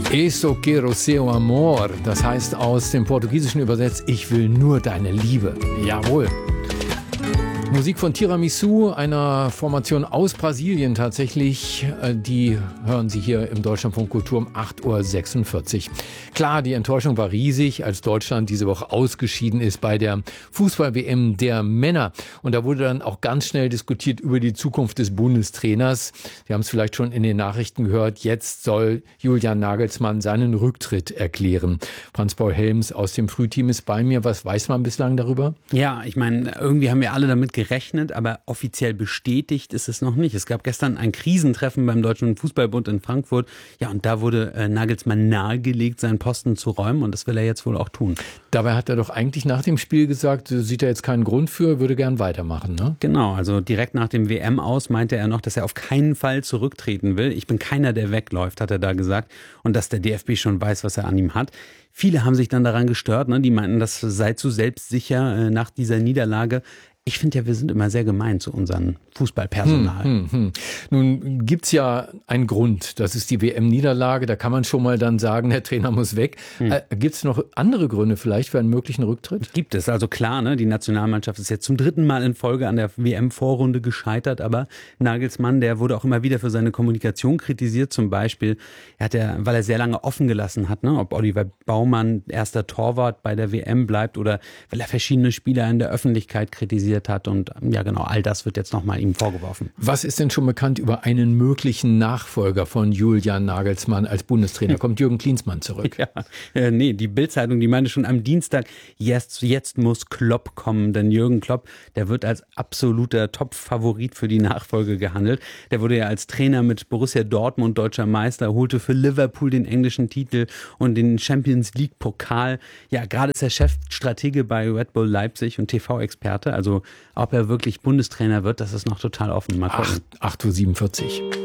Eso quiero seu amor, das heißt aus dem Portugiesischen übersetzt, ich will nur deine Liebe. Jawohl. Musik von Tiramisu, einer Formation aus Brasilien tatsächlich. Die hören Sie hier im Deutschlandfunk Kultur um 8.46 Uhr. Klar, die Enttäuschung war riesig, als Deutschland diese Woche ausgeschieden ist bei der Fußball-WM der Männer. Und da wurde dann auch ganz schnell diskutiert über die Zukunft des Bundestrainers. Sie haben es vielleicht schon in den Nachrichten gehört. Jetzt soll Julian Nagelsmann seinen Rücktritt erklären. Franz-Paul Helms aus dem Frühteam ist bei mir. Was weiß man bislang darüber? Ja, ich meine, irgendwie haben wir alle damit gerechnet, aber offiziell bestätigt ist es noch nicht. Es gab gestern ein Krisentreffen beim Deutschen Fußballbund in Frankfurt. Ja, und da wurde Nagelsmann nahegelegt, seinen Posten zu räumen, und das will er jetzt wohl auch tun. Dabei hat er doch eigentlich nach dem Spiel gesagt, sieht er jetzt keinen Grund für, würde gern weitermachen, ne? Genau, also direkt nach dem WM aus meinte er noch, dass er auf keinen Fall zurücktreten will. Ich bin keiner, der wegläuft, hat er da gesagt. Und dass der DFB schon weiß, was er an ihm hat. Viele haben sich dann daran gestört, ne? Die meinten, das sei zu selbstsicher nach dieser Niederlage. Ich finde ja, wir sind immer sehr gemein zu unserem Fußballpersonal. Nun gibt's ja einen Grund, das ist die WM-Niederlage, da kann man schon mal dann sagen, der Trainer muss weg. Gibt's noch andere Gründe vielleicht für einen möglichen Rücktritt? Gibt es, also klar, ne? Die Nationalmannschaft ist jetzt zum 3. Mal in Folge an der WM-Vorrunde gescheitert, aber Nagelsmann, der wurde auch immer wieder für seine Kommunikation kritisiert, zum Beispiel, weil er sehr lange offen gelassen hat, ne? Ob Oliver Baumann erster Torwart bei der WM bleibt oder weil er verschiedene Spieler in der Öffentlichkeit kritisiert hat, und ja genau, all das wird jetzt nochmal ihm vorgeworfen. Was ist denn schon bekannt über einen möglichen Nachfolger von Julian Nagelsmann als Bundestrainer? Kommt Jürgen Klinsmann zurück? Ja, nee, die Bild-Zeitung, die meinte schon am Dienstag, jetzt muss Klopp kommen, denn Jürgen Klopp, der wird als absoluter Top-Favorit für die Nachfolge gehandelt. Der wurde ja als Trainer mit Borussia Dortmund deutscher Meister, holte für Liverpool den englischen Titel und den Champions League Pokal. Ja, gerade ist er Chefstratege bei Red Bull Leipzig und TV-Experte, also ob er wirklich Bundestrainer wird, das ist noch total offen. Mal gucken. 8.47 Uhr.